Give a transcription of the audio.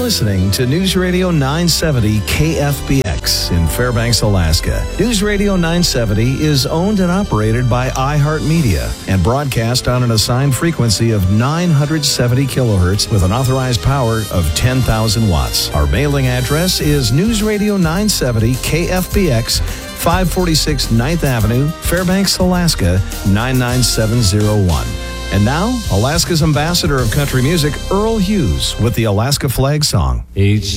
listening to News Radio 970 KFBX in Fairbanks, Alaska. News Radio 970 is owned and operated by iHeartMedia and broadcast on an assigned frequency of 970 kilohertz with an authorized power of 10,000 watts. Our mailing address is News Radio 970 KFBX, 546 9th Avenue, Fairbanks, Alaska, 99701. And now, Alaska's ambassador of country music, Earl Hughes, with the Alaska Flag Song. Each